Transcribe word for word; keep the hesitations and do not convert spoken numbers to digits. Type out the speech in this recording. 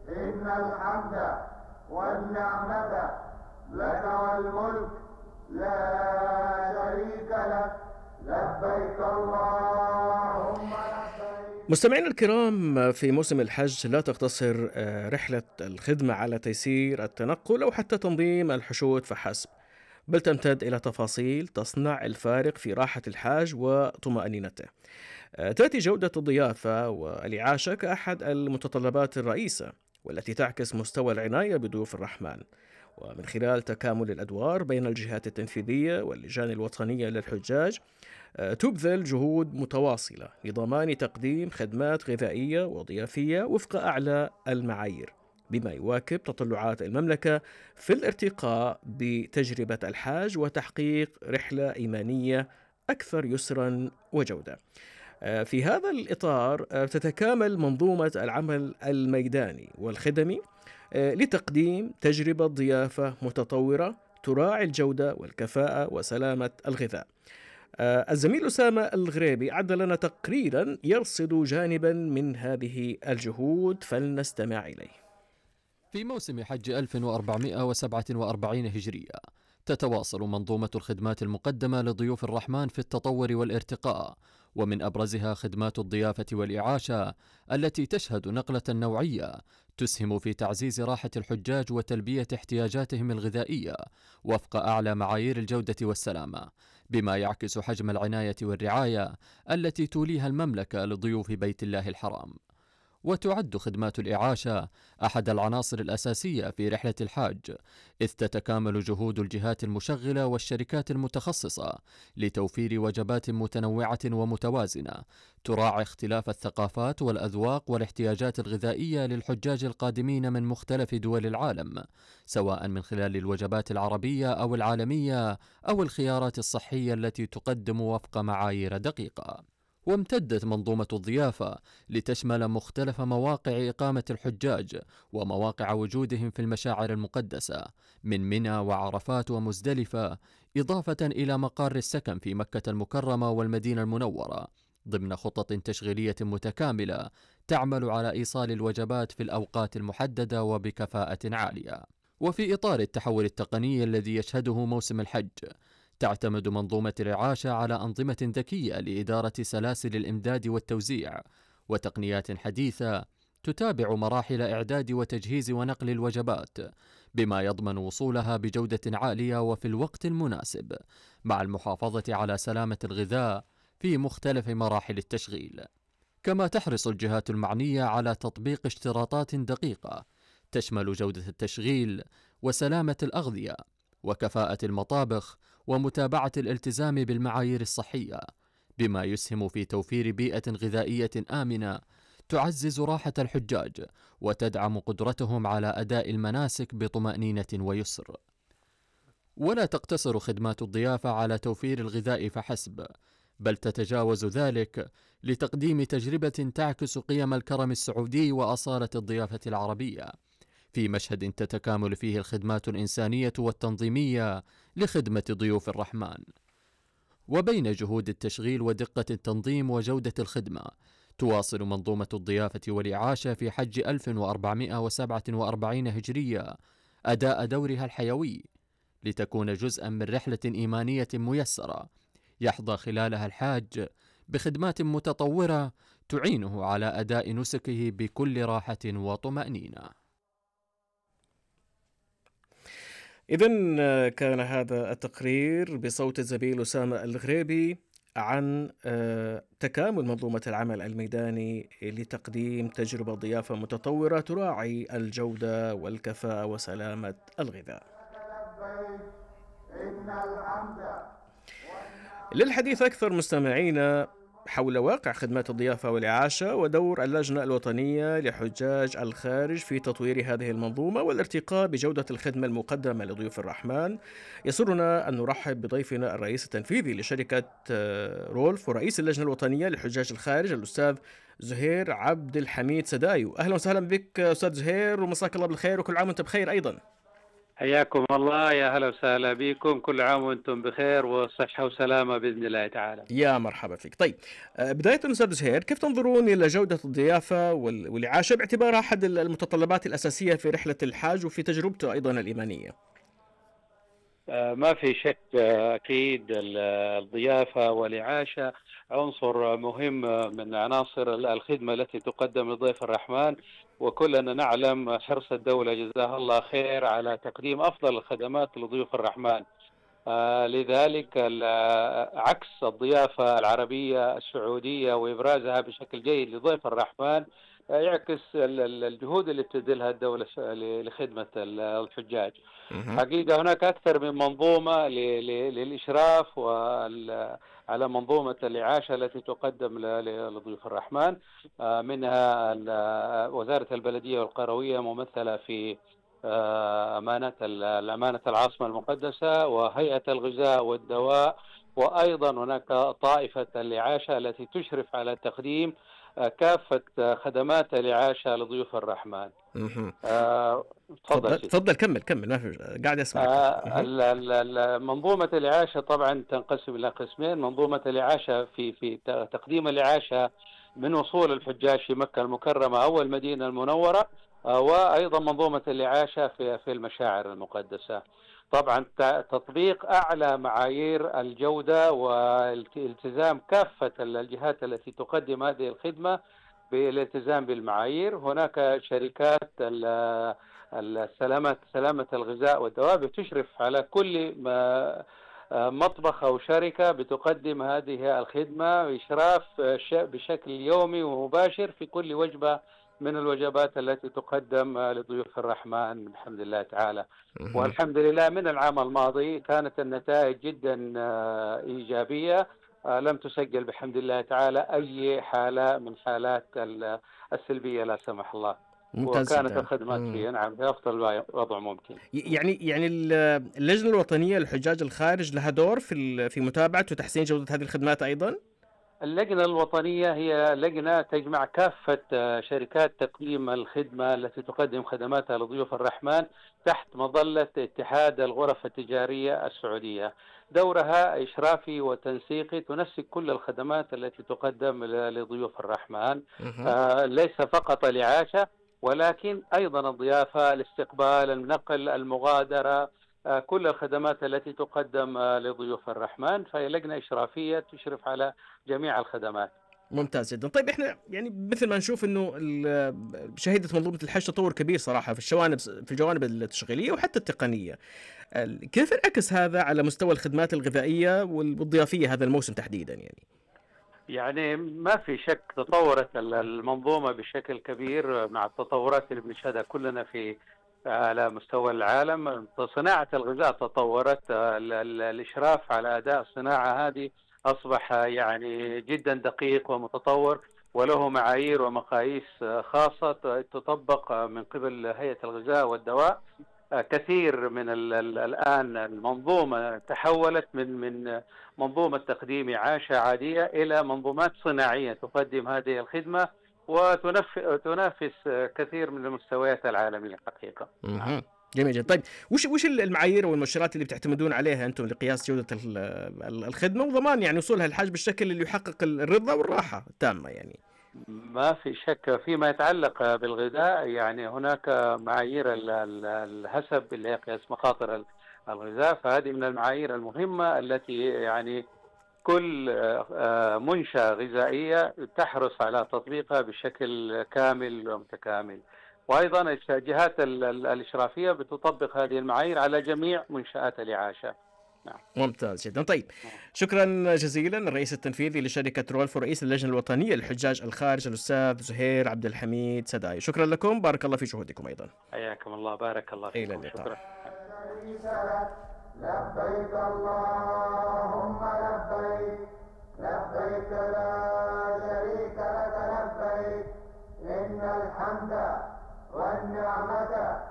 إن الحمد والنعمة لك والملك لا شريك لك. لبيك اللهم لبيك. مستمعينا الكرام، في موسم الحج لا تقتصر آه، رحلة الخدمة على تيسير التنقل أو حتى تنظيم الحشود فحسب، بل تمتد إلى تفاصيل تصنع الفارق في راحة الحاج وطمأنينته. آه، تأتي جودة الضيافة والإعاشة كأحد المتطلبات الرئيسة، والتي تعكس مستوى العناية بضيوف الرحمن، ومن خلال تكامل الأدوار بين الجهات التنفيذية واللجان الوطنية للحجاج. آه، تبذل جهود متواصلة لضمان تقديم خدمات غذائية وضيافية وفق أعلى المعايير، بما يواكب تطلعات المملكة في الارتقاء بتجربة الحاج وتحقيق رحلة إيمانية أكثر يسرا وجودة. آه، في هذا الإطار آه، تتكامل منظومة العمل الميداني والخدمي آه، لتقديم تجربة ضيافة متطورة تراعي الجودة والكفاءة وسلامة الغذاء. آه، الزميل أسامة الغريبي أعد لنا تقريرا يرصد جانبا من هذه الجهود، فلنستمع إليه. في موسم حج ألف وأربعمائة وسبعة وأربعين هجرية تتواصل منظومة الخدمات المقدمة لضيوف الرحمن في التطور والارتقاء، ومن أبرزها خدمات الضيافة والإعاشة التي تشهد نقلة نوعية تسهم في تعزيز راحة الحجاج وتلبية احتياجاتهم الغذائية وفق أعلى معايير الجودة والسلامة، بما يعكس حجم العناية والرعاية التي توليها المملكة لضيوف بيت الله الحرام. وتعد خدمات الإعاشة أحد العناصر الأساسية في رحلة الحاج، إذ تتكامل جهود الجهات المشغلة والشركات المتخصصة لتوفير وجبات متنوعة ومتوازنة تراعي اختلاف الثقافات والأذواق والاحتياجات الغذائية للحجاج القادمين من مختلف دول العالم، سواء من خلال الوجبات العربية أو العالمية أو الخيارات الصحية التي تقدم وفق معايير دقيقة. وامتدت منظومة الضيافة لتشمل مختلف مواقع إقامة الحجاج ومواقع وجودهم في المشاعر المقدسة من منى وعرفات ومزدلفة، إضافة إلى مقار السكن في مكة المكرمة والمدينة المنورة، ضمن خطط تشغيلية متكاملة تعمل على إيصال الوجبات في الأوقات المحددة وبكفاءة عالية. وفي إطار التحول التقني الذي يشهده موسم الحج، تعتمد منظومة الإعاشة على أنظمة ذكية لإدارة سلاسل الإمداد والتوزيع وتقنيات حديثة تتابع مراحل إعداد وتجهيز ونقل الوجبات، بما يضمن وصولها بجودة عالية وفي الوقت المناسب، مع المحافظة على سلامة الغذاء في مختلف مراحل التشغيل. كما تحرص الجهات المعنية على تطبيق اشتراطات دقيقة تشمل جودة التشغيل وسلامة الأغذية وكفاءة المطابخ ومتابعة الالتزام بالمعايير الصحية، بما يسهم في توفير بيئة غذائية آمنة تعزز راحة الحجاج وتدعم قدرتهم على أداء المناسك بطمأنينة ويسر. ولا تقتصر خدمات الضيافة على توفير الغذاء فحسب، بل تتجاوز ذلك لتقديم تجربة تعكس قيم الكرم السعودي وأصالة الضيافة العربية، في مشهد تتكامل فيه الخدمات الإنسانية والتنظيمية لخدمة ضيوف الرحمن. وبين جهود التشغيل ودقة التنظيم وجودة الخدمة، تواصل منظومة الضيافة والإعاشة في حج ألف وأربعمائة وسبعة وأربعين هجرية أداء دورها الحيوي لتكون جزءا من رحلة إيمانية ميسرة يحظى خلالها الحاج بخدمات متطورة تعينه على أداء نسكه بكل راحة وطمأنينة. إذن آه، كان هذا التقرير بصوت الزميل أسامة الغريبي عن آه، تكامل منظومة العمل الميداني لتقديم تجربة ضيافة متطورة تراعي الجودة والكفاءة وسلامة الغذاء. لبيك. إن الحمد للحديث أكثر مستمعينا حول واقع خدمات الضيافة والإعاشة ودور اللجنة الوطنية لحجاج الخارج في تطوير هذه المنظومة والارتقاء بجودة الخدمة المقدمة لضيوف الرحمن، يسرنا أن نرحب بضيفنا الرئيس التنفيذي لشركة آه، رولف ورئيس اللجنة الوطنية لحجاج الخارج الأستاذ زهير عبد الحميد سدايو. أهلا وسهلا بك أستاذ زهير، ومساك الله بالخير وكل عام وأنت بخير أيضا. حياكم الله، يا هلا وسهلا بكم، كل عام وانتم بخير وصحة وسلامة بإذن الله تعالى. يا مرحبا فيك. طيب آه، بداية أستاذ زهير، كيف تنظرون إلى جودة الضيافة وال- والإعاشة باعتبارها أحد المتطلبات الأساسية في رحلة الحاج وفي تجربته أيضا الإيمانية؟ آه، ما في شك، آه، أكيد ال- الضيافة والإعاشة عنصر مهم من عناصر الخدمة التي تقدم لضيف الرحمن، وكلنا نعلم حرص الدولة جزاها الله خير على تقديم أفضل الخدمات لضيوف الرحمن. آه، لذلك ال- آه، عكس الضيافة العربية السعودية وإبرازها بشكل جيد لضيف الرحمن، آه، يعكس ال- ال- الجهود اللي بتبذلها الدولة س- ل- لخدمة ال- الحجاج. مهم. حقيقة هناك أكثر من منظومة ل- ل- للإشراف وال- على منظومة الإعاشة التي تقدم ل- ل- لضيوف الرحمن. آه، منها ال- آه، وزارة البلدية والقروية ممثلة في آه، أمانة ال- الأمانة العاصمة المقدسة، وهيئة الغذاء والدواء، وأيضا هناك طائفة الإعاشة التي تشرف على تقديم آه، كافة آه، خدمات الإعاشة لضيوف الرحمن. مهم. آه، تفضل تفضل سيدي. تفضل كمل كمل، ما في، قاعد أسمعك. آه، مهم. ال- ال- ال- منظومة الإعاشة طبعا تنقسم إلى قسمين: منظومة الإعاشة في في ت- تقديم الإعاشة من وصول الحجاج في مكة المكرمة أو المدينة المنورة، آه، وأيضا منظومة الإعاشة في في المشاعر المقدسة. طبعا ت- تطبيق أعلى معايير الجودة والالتزام كافة الجهات التي تقدم هذه الخدمة بالالتزام بالمعايير. هناك شركات ال- السلامة سلامة الغذاء والدواء بتشرف على كل ما مطبخ أو شركة بتقدم هذه الخدمة إشراف بشكل يومي ومباشر في كل وجبة من الوجبات التي تقدم لضيوف الرحمن بحمد الله تعالى. مهم. والحمد لله من العام الماضي كانت النتائج جدا إيجابية، لم تسجل بحمد الله تعالى أي حالة من حالات السلبية لا سمح الله، ممتاز وكانت جدا. الخدمات مم. فيها نعم بأفضل وضع ممكن. ي- يعني يعني ال- اللجنة الوطنية للحجاج الخارج لها دور في ال- في متابعة وتحسين جودة هذه الخدمات أيضا؟ اللجنة الوطنية هي لجنة تجمع كافة آه، شركات تقديم الخدمة التي تقدم خدماتها لضيوف الرحمن تحت مظلة اتحاد الغرف التجارية السعودية. دورها إشرافي وتنسيقي، تنسق كل الخدمات التي تقدم ل- لضيوف الرحمن، مهم. آه، ليس فقط الإعاشة ولكن أيضا الضيافة، الاستقبال، النقل، المغادرة، آه، كل الخدمات التي تقدم آه، لضيوف الرحمن. فهي لجنة إشرافية تشرف على جميع الخدمات. ممتاز جدا. طيب احنا يعني مثل ما نشوف انه ال- شهدت منظومه الحج تطور كبير صراحه في الجوانب في الجوانب التشغيليه وحتى التقنيه. ال- كيف انعكس هذا على مستوى الخدمات الغذائيه والضيافيه هذا الموسم تحديدا يعني؟ يعني ما في شك تطورت ال- المنظومة بشكل كبير مع التطورات اللي بنشهدها كلنا في على مستوى العالم. صناعة الغذاء تطورت، ال- ال- الإشراف على أداء الصناعة هذه أصبح يعني جدا دقيق ومتطور، وله معايير ومقاييس خاصة تطبق من قبل هيئة الغذاء والدواء. كثير من ال ال الآن المنظومة تحولت من من منظومة تقديم إعاشة عادية إلى منظومات صناعية تقدم هذه الخدمة وتنافس كثير من المستويات العالمية حقيقة. مهم. جميل جدا. طيب وش وش المعايير والمؤشرات اللي بتعتمدون عليها انتم لقياس جوده ال- ال- الخدمه وضمان يعني وصولها للحاج بالشكل اللي يحقق الرضا والراحه التامه يعني؟ ما في شك فيما يتعلق بالغذاء، يعني هناك معايير ال- ال- الهسب اللي هي قياس مخاطر ال- الغذاء، فهذه من المعايير المهمة التي يعني كل آه، منشأة غذائية تحرص على تطبيقها بشكل كامل ومتكامل. وأيضا الجهات ال- ال- الإشرافية بتطبق هذه المعايير على جميع منشآت الإعاشة. نعم. ممتاز جدا. طيب شكرا جزيلا الرئيس التنفيذي لشركه رولف ورئيس اللجنه الوطنيه للحجاج الخارج الاستاذ زهير عبد الحميد سداي، شكرا لكم، بارك الله في جهودكم ايضا. حياكم الله، بارك الله الى فيكم. اللقاء. شكرا. شريك لك لبيك اللهم لبيك لبيك لا شريك لك لبيك إن الحمد والنعمة